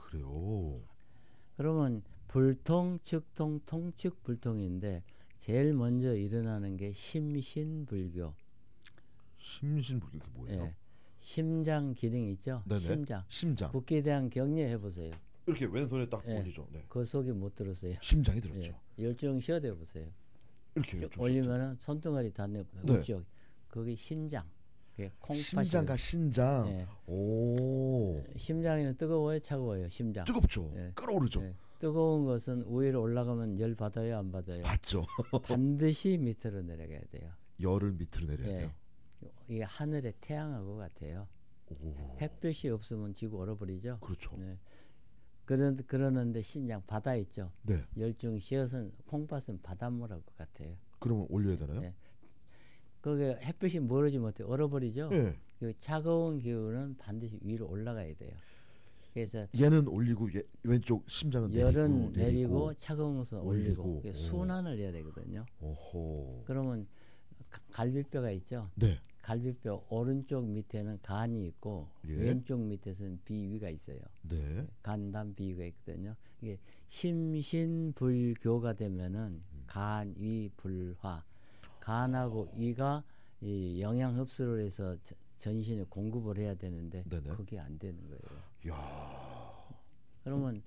그래요. 그러면 불통, 측통, 통측, 불통인데 제일 먼저 일어나는 게 심신불교. 심신불교 그게 뭐예요? 예. 심장 기능 있죠? 네네. 심장. 심장. 붓기에 대한 격려해 보세요. 이렇게 왼손에 딱 예. 올리죠. 네. 그 속에 못 들었어요. 심장이 들었죠. 예. 열중 쉬어대 보세요. 이렇게 올리면은 손등알이 닿는 네. 우쪽. 거기 심장. 심장과 신장. 예. 오. 심장에는 뜨거워요, 차가워요? 심장. 뜨겁죠. 예. 끓어오르죠. 예. 뜨거운 것은 위로 올라가면 열 받아요, 안 받아요? 받죠. 반드시 밑으로 내려가야 돼요. 열을 밑으로 내려야 예. 돼요. 이게 하늘의 태양하고 같아요. 오. 햇볕이 없으면 지구 얼어버리죠. 그렇죠. 네. 그러는데 신장 바다 있죠. 네. 열중 시어선 콩팥은 바닷물하고 같아요. 그러면 올려야 되나요? 네. 거기에 햇빛이 멀어지 못해 얼어버리죠. 네. 그 차가운 기운은 반드시 위로 올라가야 돼요. 그래서 얘는 올리고 왼쪽 심장은 열은 내리고 차가운 것은 올리고 올리고. 순환을 해야 되거든요. 오호. 그러면 갈비뼈가 있죠. 네. 갈비뼈 오른쪽 밑에는 간이 있고 예. 왼쪽 밑에는 비위가 있어요. 네. 간단 비위가 있거든요. 이게 심신불교가 되면은 간위불화, 간하고 위가 이 영양 흡수를 해서 전신에 공급을 해야 되는데 네네. 그게 안 되는 거예요. 야. 그러면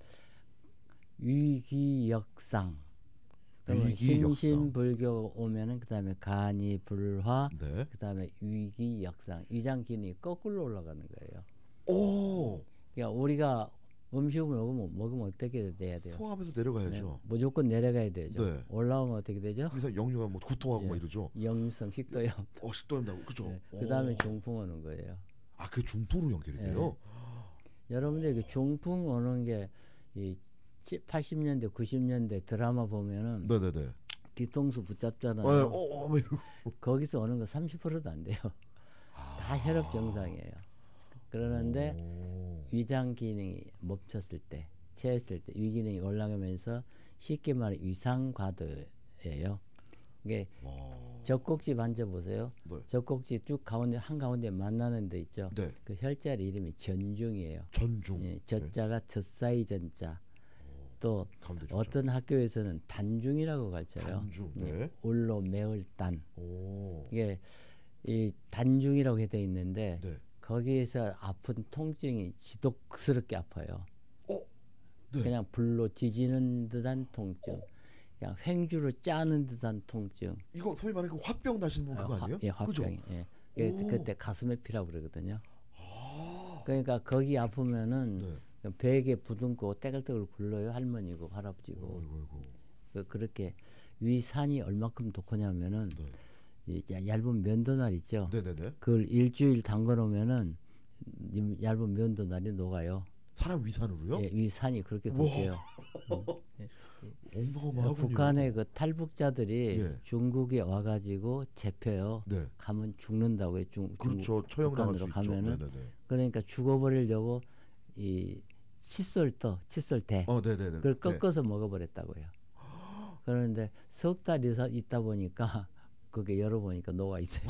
위기역상. 그러면 위기역상. 심신불교 오면은 그다음에 간이불화, 네. 그다음에 위기역상. 위장 기능이 거꾸로 올라가는 거예요. 오. 그러니까 우리가 음식을 먹으면 어떻게 돼야 돼요? 소화하면서 내려가야죠. 네, 무조건 내려가야 되죠. 네. 올라오면 어떻게 되죠? 그래서 영유가 뭐 구토하고 예. 막 이러죠. 역류성 식도염. 식도염 나고 그죠. 네. 그다음에 중풍 오는 거예요. 아, 그 중풍으로 연결이 돼요. 여러분들 그 중풍 오는 게 이 80년대, 90년대 드라마 보면은 네네네. 뒤통수 붙잡잖아요. 뭐 이러고. 거기서 오는 거 30%도 안 돼요. 다 혈압 정상이에요. 그러는데 위장 기능이 멈췄을 때, 체했을 때 위 기능이 올라가면서 쉽게 말해 위상과도예요. 이게 젖꼭지 만져보세요. 네. 젖꼭지 쭉 가운데 한가운데 만나는 데 있죠. 네. 그 혈자리 이름이 전중이에요. 전중. 예, 젖자가 젖사이 전자. 또 가운데 젖자. 어떤 학교에서는 단중이라고 가르쳐요. 단중. 네. 올로 매을 단. 오. 이게 이 단중이라고 돼 있는데 네. 거기에서 아픈 통증이 지독스럽게 아파요. 네. 그냥 불로 지지는 듯한 통증, 그냥 횡주로 짜는 듯한 통증. 이거 소위 말하는 그 화병 나시는 분 그거 아니에요? 예, 화병이. 예. 그때 가슴에 피라고 그러거든요. 그러니까 거기 아프면은 네. 베개 부둥고 떼글떼글 굴러요. 할머니고 할아버지고. 어이구. 그렇게 위산이 얼마큼 독하냐면은 네. 이 얇은 면도날 있죠. 네네네. 그걸 일주일 담궈 놓으면은 얇은 면도날이 녹아요. 사람 위산으로요? 예, 위산이 그렇게 독해요. 어마어마하군요. 북한의 그 탈북자들이 예. 중국에 와가지고 잡혀요. 네. 가면 죽는다고요. 그렇죠. 처형 나갈 수 북한으로 있죠. 가면은. 네네네. 그러니까 죽어버리려고 이 칫솔대 네네네. 그걸 꺾어서 먹어버렸다고요. 그런데 석 달 있다 보니까 그게 열어보니까 녹아 있어요.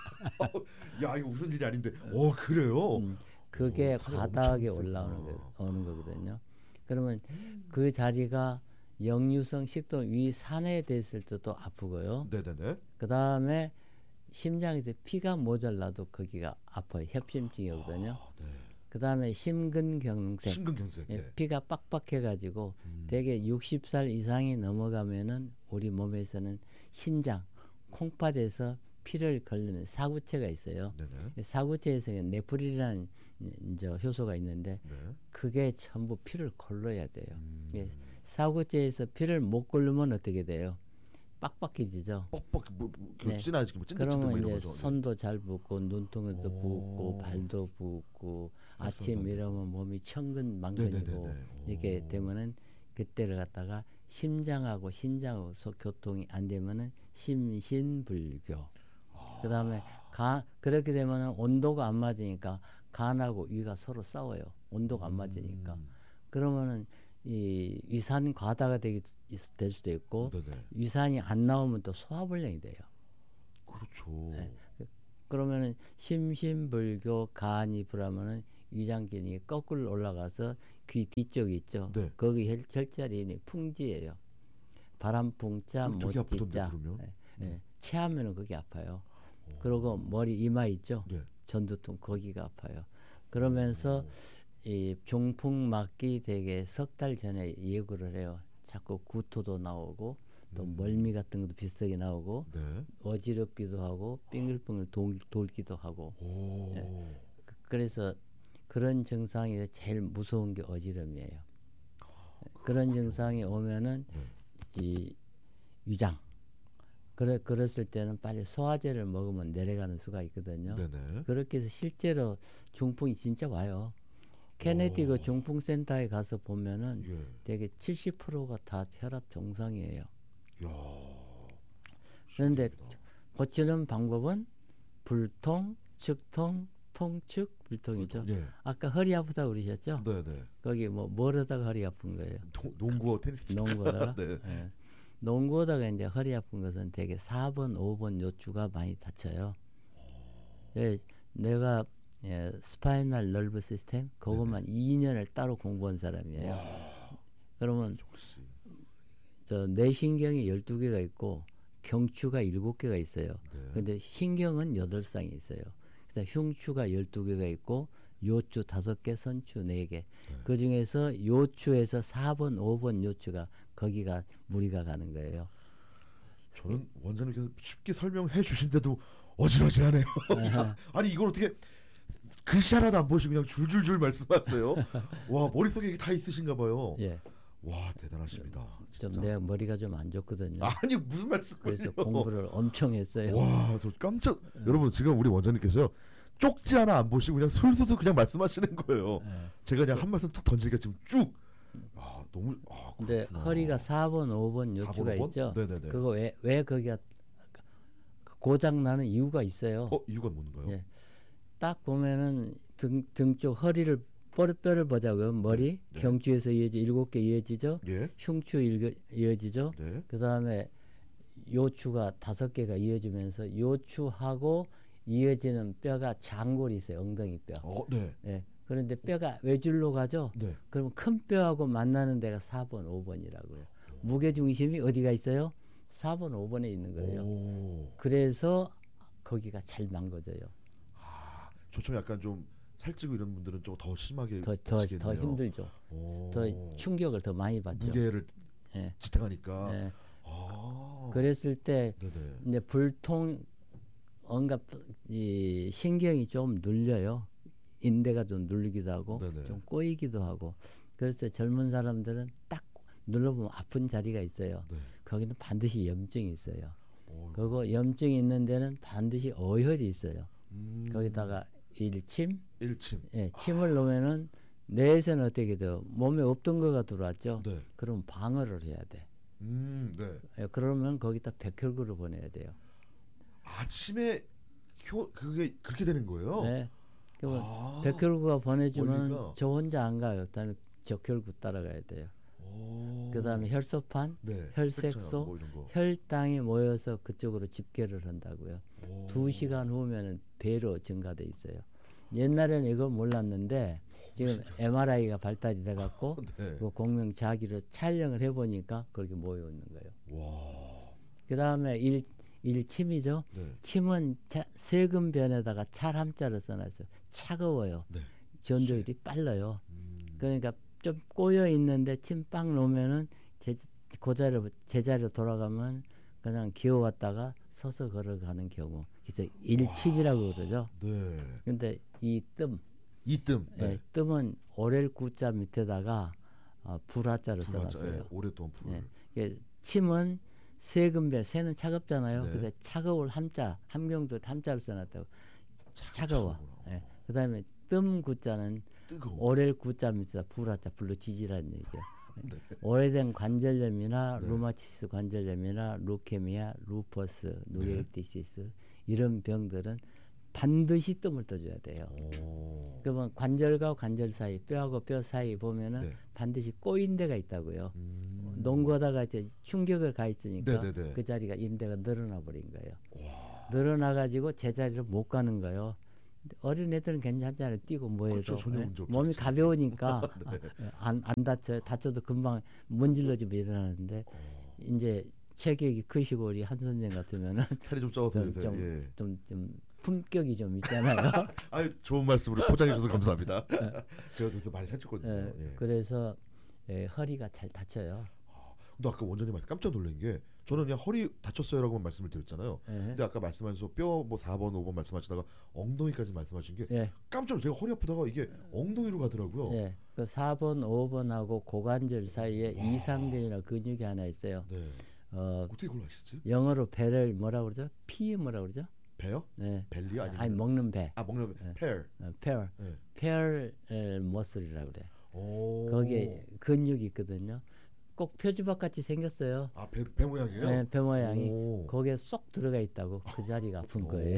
야, 이거 무슨 일이 아닌데. 그래요? 그게 살이 바닥에 엄청 오는 거거든요. 그러면 그 자리가 역류성 식도염 위산에 됐을 때도 아프고요. 네네네. 그 다음에 심장에서 피가 모자라도 거기가 아파요. 협심증이거든요. 네. 그 다음에 심근경색. 심근경색. 예, 네. 피가 빡빡해가지고 대개 60살 이상이 넘어가면은 우리 몸에서는 신장, 콩팥에서 피를 걸리는 사구체가 있어요. 네네. 사구체에서 네프릴이라는 효소가 있는데 네. 그게 전부 피를 걸러야 돼요. 예, 사구체에서 피를 못 걸르면 어떻게 돼요? 빡빡해지죠. 뻑뻑 네. 찐해지고 뭐 찐득찐득 그러면 이런 이제 거죠. 손도 잘 붓고 눈동이도 붓고 발도 붓고 아침 일어나면 몸이 천근만근이고 네네네네. 이렇게 되면은 그때를 갖다가 심장하고 신장하고 교통이 안 되면은 심신불교. 그다음에 그렇게 되면은 온도가 안 맞으니까 간하고 위가 서로 싸워요. 온도가 안 맞으니까. 그러면은 이 위산 과다가 될 수도 있고 네네. 위산이 안 나오면 또 소화불량이 돼요. 그렇죠. 네. 그러면은 심신불교 간이 불하면은 위장근이 거꾸로 올라가서 귀 뒤쪽 있죠. 네. 거기 혈자리 이름이 풍지예요. 바람풍자 되게 아프던데 못지자. 그러면. 체하면은 그게 아파요. 그리고 머리 이마 있죠. 네. 전두통 거기가 아파요. 그러면서 이 중풍 맞기 되게 석 달 전에 예고를 해요. 자꾸 구토도 나오고 또 멀미 같은 것도 비슷하게 나오고 네. 어지럽기도 하고 빙글빙글 돌기도 하고. 오. 그래서 그런 증상이 제일 무서운 게 어지럼이에요. 그런 증상이 오면은 이 위장 그랬을 때는 빨리 소화제를 먹으면 내려가는 수가 있거든요. 네네. 그렇게 해서 실제로 중풍이 진짜 와요. 케네디 그 중풍센터에 가서 보면은 예. 되게 70%가 다 혈압 정상이에요. 야. 그런데 신기하다. 고치는 방법은 불통, 측통, 통측, 불통이죠. 예. 아까 허리 아프다 그러셨죠? 네네. 거기 뭘 하다가 허리 아픈 거예요? 농구와 테니스 농구하다가? 네. 예. 농구하다가 이제 허리 아픈 것은 되게 4번, 5번 요추가 많이 다쳐요. 예, 내가 스파이널 nerve 시스템 그것만 2년을 따로 공부한 사람이에요. 그러면 역시. 저 뇌신경이 12개가 있고 경추가 7개가 있어요. 네. 근데 신경은 8쌍이 있어요. 그다음 흉추가 12개가 있고 요추 5개, 선추 4개. 그 중에서 요추에서 4번, 5번 요추가 거기가 무리가 가는 거예요. 저는 원장님께서 쉽게 설명해 주신데도 어지러지하네요. 아니 이걸 어떻게 글씨 하나도 안 보시고 그냥 줄줄줄 말씀하세요. 와 머릿속에 이게 다 있으신가 봐요. 예. 와 대단하십니다. 좀 진짜. 내가 머리가 좀 안 좋거든요. 아니 무슨 말씀이에요? 그래서 공부를 엄청 했어요. 와, 저 깜짝. 여러분 지금 우리 원장님께서요 쪽지 하나 안 보시고 그냥 술술 그냥 말씀하시는 거예요. 제가 그냥 한 말씀 툭 던지니까 지금 쭉. 아 너무. 근데 허리가 4번, 5번 요추가 4번, 5번? 있죠. 네네네. 그거 왜 거기가 고장 나는 이유가 있어요. 이유가 뭔가요? 예. 딱 보면은 등 쪽 허리를 뼈를 보자고요. 머리 네. 경추에서 7개 이어지죠. 예. 흉추 이어지죠. 네. 그다음에 요추가 5개가 이어지면서 요추하고 이어지는 뼈가 장골이 있어요. 엉덩이 뼈. 네. 예. 그런데 뼈가 외줄로 가죠. 네. 그러면 큰 뼈하고 만나는 데가 4번, 5번이라고요. 무게 중심이 어디가 있어요? 4번, 5번에 있는 거예요. 오. 그래서 거기가 잘 망가져요. 저처럼 약간 좀 살찌고 이런 분들은 좀 더 심하게 더 다치겠네요. 힘들죠. 오. 더 충격을 더 많이 받죠. 무게를 예. 지탱하니까. 예. 아. 그랬을 때 네네. 이제 불통 온갖 이 신경이 좀 눌려요. 인대가 좀 눌리기도 하고 네네. 좀 꼬이기도 하고. 그래서 젊은 사람들은 딱 눌러보면 아픈 자리가 있어요. 네. 거기는 반드시 염증이 있어요. 오. 그리고 염증이 있는 데는 반드시 어혈이 있어요. 음. 거기다가 일침, 일침. 예, 침을 놓으면은 뇌에서는 어떻게 돼요? 몸에 없던 거가 들어왔죠. 네. 그럼 방어를 해야 돼. 네. 예, 그러면 거기다 백혈구를 보내야 돼요. 아침에 그게 그렇게 되는 거예요? 네. 그러면 아. 백혈구가 보내주면 원리가. 저 혼자 안 가요. 그다음에 적혈구 따라가야 돼요. 오. 그다음에 혈소판, 네. 혈색소, 뭐 이런 거. 혈당이 모여서 그쪽으로 집결을 한다고요. 오. 2시간 후면은 배로 증가돼 있어요. 옛날에는 이걸 몰랐는데 지금 MRI가 발달이 돼 갖고 네. 그 공명 자기를 촬영을 해 보니까 그렇게 모여 있는 거예요. 와. 그다음에 일침이죠. 네. 침은 세금변에다가 찰 함자를 써놨어요. 차가워요. 네. 전도율이 빨라요. 그러니까 좀 꼬여 있는데 침빵 놓으면은 제자리로 돌아가면 그냥 기어왔다가 서서 걸어가는 경우. 그래서 일침이라고 그러죠. 네. 근데 이 뜸, 이뜸. 네. 뜸은 오렐 구자 밑에다가 불화자를 써놨어요. 네. 오랫동안 불. 예. 침은 세금변, 새는 차갑잖아요. 네. 그래서 차가울 함자, 함경도 함자를 써놨다고. 차가워. 예. 그다음에 뜸 구자는 뜨거워. 오렐 구자 밑에다 불화자, 불로 지지라는 얘기죠. 네. 오래된 관절염이나 네. 루마티스 관절염이나 루케미아, 루퍼스, 누게티시스 이런 병들은 반드시 뜸을 떠줘야 돼요. 오. 그러면 관절과 관절 사이, 뼈하고 뼈 사이 보면은 네. 반드시 꼬인 데가 있다고요. 농구하다가 이제 충격을 가 있으니까 네네네. 그 자리가 인대가 늘어나 버린 거예요. 늘어나 가지고 제자리를 못 가는 거예요. 어린 애들은 괜찮잖아요. 뛰고 뭐해도 그렇죠. 전혀 문제 없죠. 몸이 그렇죠. 가벼우니까 네. 안 다쳐요. 다쳐도 금방 문질러지면 일어나는데 이제 체격이 크시고 우리 한 선생 같으면은 살이 좀 쪄서 요새. 좀, 예. 좀 품격이 좀 있잖아요. 아유, 좋은 말씀으로 포장해 주셔서 감사합니다. 제가 그래서 많이 살쪘거든요. 예, 예. 그래서 허리가 잘 다쳐요. 근데 아까 원장님 말씀 깜짝 놀란 게 저는 그냥 허리 다쳤어요라고만 말씀을 드렸잖아요. 예. 근데 아까 말씀하셔서 뼈 뭐 4번, 5번 말씀하시다가 엉덩이까지 말씀하신 게 예. 깜짝 제가 허리 아프다가 이게 엉덩이로 가더라고요. 예. 그 4번, 5번하고 고관절 사이에 와. 이상근이라는 근육이 하나 있어요. 네. 어, 어떻게 그걸 아시지? 영어로 배를 뭐라 그러죠? 피 뭐라 그러죠? 배요? 네. 벨리요? 아니면 아니 먹는 배. 먹는 네. 페어. 페어. 네. 페어 머슬이라고 그래. 오. 거기에 근육이 있거든요. 꼭 표주박 같이 생겼어요. 배 모양이에요? 네, 배 모양이 오. 거기에 쏙 들어가 있다고 그 자리가 아픈 오. 거예요.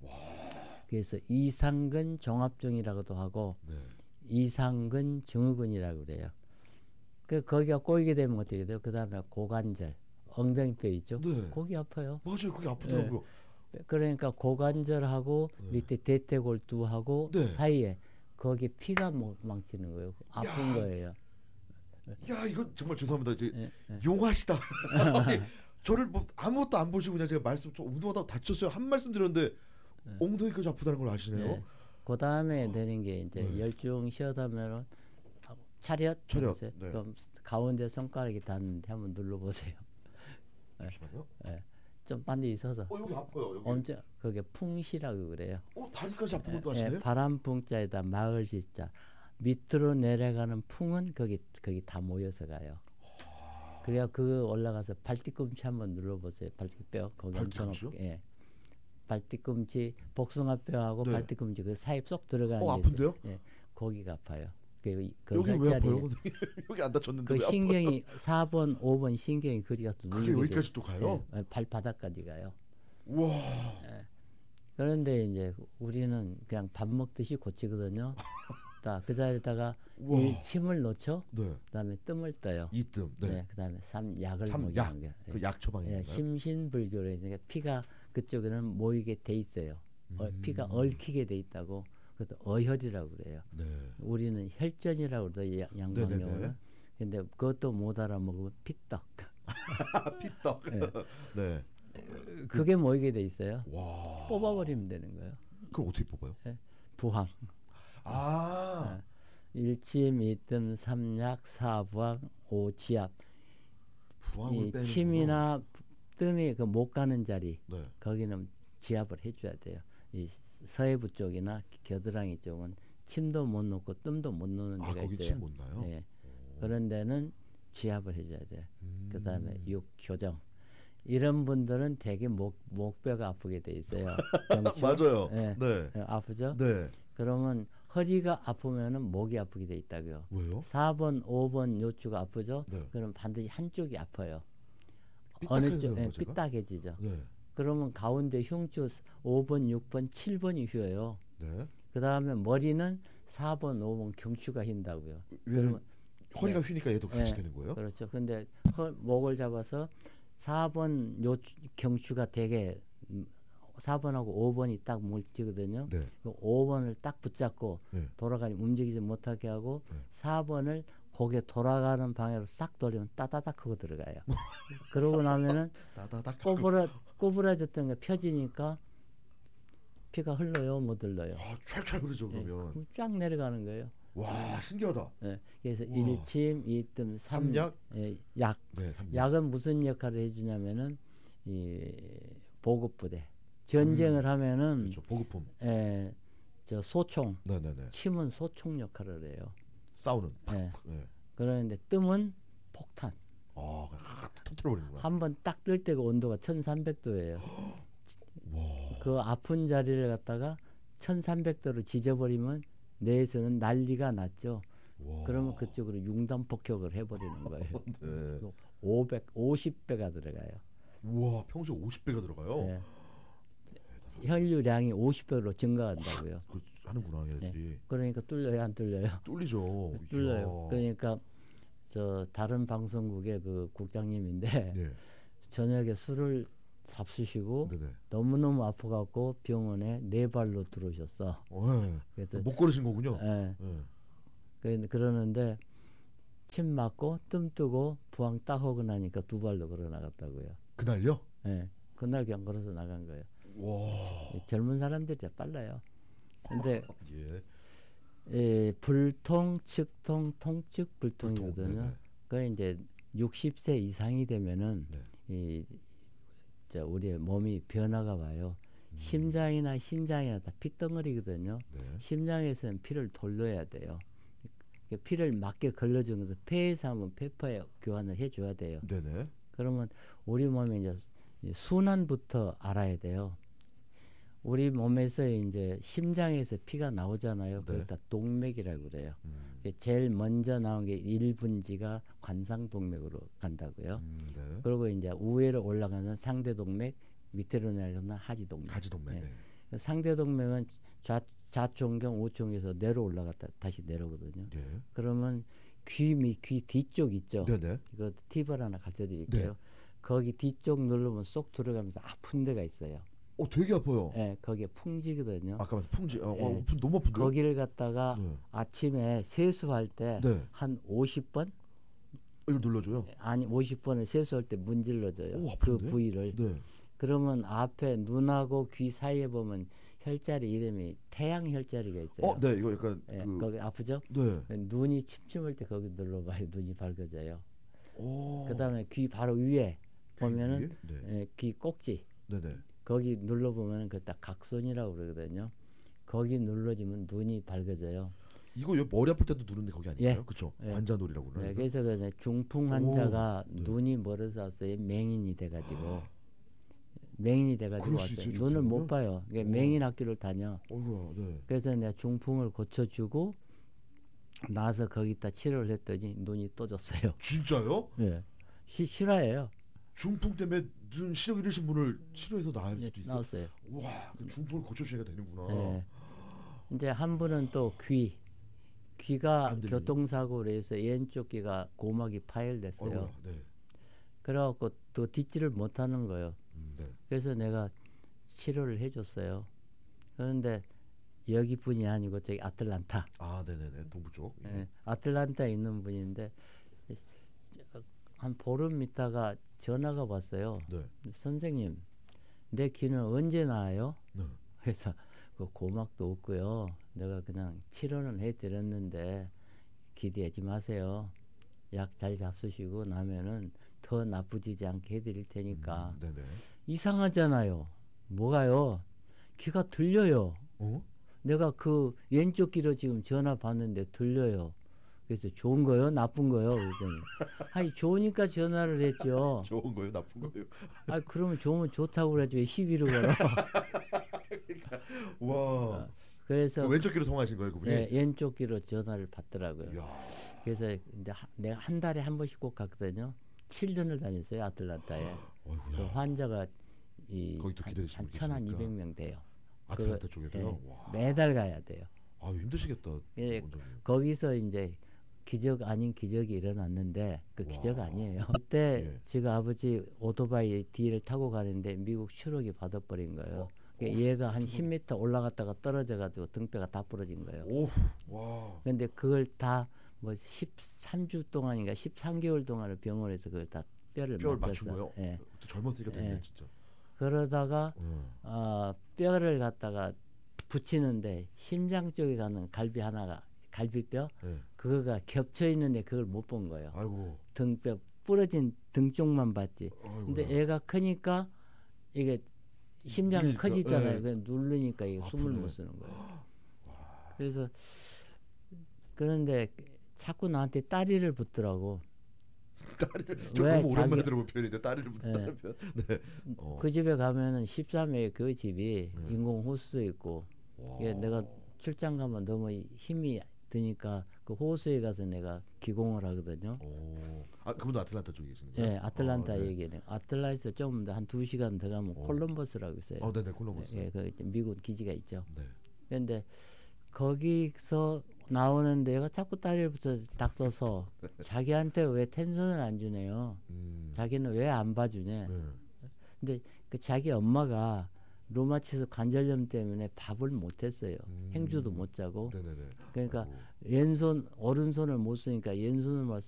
그래서 이상근 종합증이라고도 하고 네. 이상근 증후군이라고 그래요. 그 거기가 꼬이게 되면 어떻게 돼요? 그 다음에 고관절, 엉덩이뼈 있죠? 네. 거기 아파요. 맞아요. 그게 아프더라고요. 그러니까 고관절하고 네. 밑에 대퇴골두하고 네. 사이에 거기 피가 망치는 거예요. 아픈 야. 거예요. 야, 이건 정말 죄송합니다. 이제 예, 예. 용하시다. 아니, 저를 뭐 아무것도 안 보시고 그냥 제가 말씀 좀 운동하다 다쳤어요. 한 말씀 드렸는데 엉덩이까지 아프다는 걸 아시네요. 네. 그 다음에 되는 게 이제 네. 열중 쉬어다면은 차렷. 차렷, 해보세요. 네. 그럼 가운데 손가락이 닿는데 한번 눌러보세요. 잠시만요. 좀 반대 있어서 여기 아파요. 여기. 엄청 그게 풍시라고 그래요. 다리까지 아픈 것도 아시네. 바람 풍자에다 마을 시자 밑으로 내려가는 풍은 거기 다 모여서 가요. 그래야 그 올라가서 발뒤꿈치 한번 눌러보세요. 발뒤뼈 거기 엄청 발뒤꿈치요? 아프게. 예. 발뒤꿈치 복숭아뼈하고 네. 발뒤꿈치 그 사이 쏙 들어가는 게 아픈데요? 있어요. 예. 거기가 아파요. 여기 왜 아파요? 선생님? 여기 안 다쳤는데 그 왜 신경이 4번, 5번 신경이 그리가 또 그게 눌리게 여기까지 또 가요? 예, 발바닥까지 가요. 우와. 그런데 이제 우리는 그냥 밥 먹듯이 고치거든요. 그 자리에다가 우와. 이 침을 놓죠. 네. 그다음에 뜸을 떠요. 이뜸. 네. 그다음에 삼약을 삼약. 먹이는 게. 그 약 처방인가요? 심신불교로 해서 피가 그쪽에는 모이게 돼 있어요. 피가 얽히게 돼 있다고. 그것도 어혈이라고 그래요. 네. 우리는 혈전이라고 그러죠. 양방경우는. 근데 그것도 못 알아먹으면 피떡. 피떡. 네. 네. 그게 모이게 돼 있어요. 와. 뽑아버리면 되는 거예요. 그럼 어떻게 뽑아요? 부항. 아. 일침, 이뜸, 삼약, 사부항, 오지압. 부항을 빼는 침이나 뜸이 그 못 가는 자리 네. 거기는 지압을 해줘야 돼요. 이 서해부 쪽이나 겨드랑이 쪽은 침도 못 놓고 뜸도 못 놓는 데가 거기 있어요. 침 못 나요? 네. 그런 데는 지압을 해줘야 돼요. 그다음에 육교정 이런 분들은 되게 목뼈가 아프게 돼 있어요. 맞아요. 네. 네. 아프죠? 네. 그러면 허리가 아프면은 목이 아프게 돼 있다고요. 왜요? 4번, 5번 요추가 아프죠? 네. 그럼 반드시 한쪽이 아파요. 삐딱해지는 쪽 거죠? 삐딱해지죠. 네. 그러면 가운데 흉추 5번, 6번, 7번이 휘어요. 네. 그 다음에 머리는 4번, 5번 경추가 흰다고요. 왜냐면 허리가 네. 휘니까 얘도 같이 네. 되는 거예요? 그렇죠. 근데 목을 잡아서 4번 경추가 되게 4번하고 5번이 딱 mul치거든요. 네. 그 5번을 딱 붙잡고 네. 돌아가니 움직이지 못하게 하고 네. 4번을 고개 돌아가는 방향으로 싹 돌리면 따다닥 하고 들어가요. 그러고 나면은 따다닥. 꼬부라졌던 게 펴지니까 피가 흘러요, 못 흘러요. 찰찰 흐르죠 네, 그러면. 그럼 쫙 내려가는 거예요. 와 신기하다. 네, 그래서 우와. 일침, 이뜸, 삼약? 약. 네. 삼약. 약은 무슨 역할을 해주냐면은 이 보급부대. 전쟁을 하면은 그렇죠. 보급품. 저 소총, 네네네. 침은 소총 역할을 해요. 싸우는. 네. 네. 그러는데 뜸은 폭탄. 터뜨려버리는구나. 한 번 딱 뜰 때가 온도가 1300도예요. 와. 그 아픈 자리를 갖다가 1300도로 지져버리면 뇌에서는 난리가 났죠. 와. 그러면 그쪽으로 융단 폭격을 해버리는 거예요. 네. 50배가 들어가요. 우와 평소에 50배가 들어가요. 네. 혈류량이 50배로 증가한다고요. 그 하는구나 얘들이. 그러니까 뚫려요, 안 뚫려요? 뚫리죠. 뚫려요. 이야. 그러니까 저 다른 방송국의 그 국장님인데 네. 저녁에 술을 잡수시고 네네. 너무너무 아파갖고 병원에 4발로 들어오셨어. 네. 그래서 못 걸으신 거군요. 예, 네. 그러는데 침 맞고 뜸 뜨고 부항 딱 하고 나니까 2발로 걸어 나갔다고요. 그날요? 예, 그날 그냥 걸어서 나간 거예요. 와. 젊은 사람들이 빨라요. 근데 예. 불통, 측통, 통증, 불통이거든요. 네네. 그 이제 60세 이상이 되면은 네. 우리의 몸이 변화가 와요. 심장이나 신장이나 다 피덩어리거든요. 네. 심장에서는 피를 돌려야 돼요. 피를 맞게 걸러주면서 폐에서 하면 폐포에 교환을 해줘야 돼요. 네네. 그러면 우리 몸에 이제 순환부터 알아야 돼요. 우리 몸에서 이제 심장에서 피가 나오잖아요. 네. 그걸 다 동맥이라고 그래요. 제일 먼저 나온 게 1분지가 관상동맥으로 간다고요. 네. 그리고 이제 우회로 올라가는 상대동맥, 밑으로 내려가는 하지동맥. 가지동맥. 네. 네. 상대동맥은 좌총경, 우총에서 내려 올라갔다 다시 내려오거든요. 예. 그러면 귀 뒤쪽 있죠. 네네. 이거 팁을 하나 가르쳐 드릴게요. 네. 거기 뒤쪽 누르면 쏙 들어가면서 아픈 데가 있어요. 되게 아파요. 예, 거기에 풍지거든요. 아까 말씀 풍지. 예. 너무 아픈데. 거기를 갖다가 네. 아침에 세수할 때 네. 한 50번? 이걸 눌러줘요. 아니 50번을 세수할 때 문질러줘요. 오, 그 아픈데? 부위를. 네. 그러면 앞에 눈하고 귀 사이에 보면 혈자리 이름이 태양 혈자리가 있어요. 네. 이거 약간 예, 거기 아프죠? 네. 눈이 침침할 때 거기 눌러봐요. 눈이 밝아져요. 오. 그다음에 귀 바로 위에 보면은 네. 예, 귀 꼭지 네네. 거기 눌러보면 그 딱 각선이라고 그러거든요. 거기 눌러주면 눈이 밝아져요. 이거 머리 아플 때도 누르는데 거기 아닌가요? 예. 그렇죠. 예. 관자놀이라고 그러나요? 네, 그래서 그 중풍 환자가 네. 눈이 멀어서 왔어요. 맹인이 돼가지고 맹인이 돼가지고 그럴 수 왔어요. 있어요, 눈을 중풍은요? 못 봐요. 그러니까 맹인 학교를 다녀. 어이구야. 네. 그래서 내가 중풍을 고쳐주고 나서 거기다 치료를 했더니 눈이 떠졌어요. 진짜요? 예, 실화예요. 중풍 때문에 눈 시력 잃으신 분을 치료해서 나을 예, 수도 있어요. 나왔어요. 와, 그 중풍을 고쳐주셔야 되는구나. 예. 이제 한 분은 또 귀가 안 들리는. 교통사고로 해서 왼쪽 귀가 고막이 파열됐어요. 어이구야. 네. 그래갖고 또 듣지를 못하는 거예요. 네. 그래서 내가 치료를 해줬어요. 그런데 여기 분이 아니고 저기 아틀란타. 네네네. 동부 쪽. 예, 아틀란타에 있는 분인데 한 보름 있다가 전화가 왔어요. 네. 선생님, 내 귀는 언제 나아요? 네. 그래서 그 고막도 없고요. 내가 그냥 치료는 해드렸는데 기대하지 마세요. 약 잘 잡수시고 나면은 더 나쁘지지 않게 해드릴 테니까. 네네. 이상하잖아요. 뭐가요? 귀가 들려요. 내가 그 왼쪽 귀로 지금 전화 받는데 들려요. 그래서 좋은 거요? 나쁜 거요? 그랬더니 아니 좋으니까 전화를 했죠. 좋은 거예요? 나쁜 거예요? 그러면 좋으면 좋다고 그러지 왜 시비를 걸어? 와. 그래서 왼쪽 귀로 통화하신 거예요, 그분이? 네, 왼쪽 귀로 전화를 받더라고요. 이야. 그래서 이제 내가 한 달에 한 번씩 꼭 갔거든요. 7년을 다녔어요, 아틀란타에. 그 어이구야. 환자가 거기도 기다리시고 한 계시니까. 1,200명 돼요. 아틀란타 쪽에서요? 예, 와. 매달 가야 돼요. 힘드시겠다. 예, 원장님. 거기서 이제 기적 아닌 기적이 일어났는데 그 기적 와. 아니에요. 그때 예. 제가 아버지 오토바이 뒤를 타고 가는데 미국 추락이 받아버린 거예요. 얘가 한 10m 올라갔다가 떨어져가지고 등뼈가 다 부러진 거예요. 오. 와. 근데 그걸 다 뭐 13주 동안인가 13개월 동안을 병원에서 그걸 다 뼈를 맞춘 맞췄어. 거요? 예. 또 젊었으니까 됐네, 예. 진짜. 그러다가 뼈를 갖다가 붙이는데 심장 쪽에 가는 갈비 하나가 갈비뼈 네. 그거가 겹쳐 있는데 그걸 못 본 거예요. 아이고. 등뼈 부러진 등 쪽만 봤지. 아이고야. 근데 애가 크니까 이게 심장이 눌리니까, 커지잖아요. 예. 그냥 누르니까 이게 숨을 아프네. 못 쓰는 거예요. 그래서 그런데 자꾸 나한테 따리를 붙더라고. 딸을 좀 왜 너무 오랜만에 자기- 들어본 표현인데 딸을 붙다는 표현. 네. 그 집에 가면은 13회 그 집이 네. 인공 호수도 있고 와. 이게 내가 출장 가면 너무 힘이 드니까 그 호수에 가서 내가 기공을 하거든요. 그분도 아틀란타 쪽에 계시는 거예요? 예, 아틀란타 네. 얘기는 아틀란타에서 좀 더 한 2시간 더 가면 콜럼버스라고 있어요. 네네, 콜럼버스. 예, 그 미국 기지가 있죠. 네. 그런데 거기서 나오는 애가 자꾸 다리를 붙여 닥쳐서 자기한테 왜 텐션을 안 주네요. 자기는 왜 안 봐주냐. 네. 근데 그 자기 엄마가 루마티스 관절염 때문에 밥을 못 했어요. 행주도 못 자고. 네네네. 그러니까 아이고. 왼손 오른손을 못 쓰니까 왼손을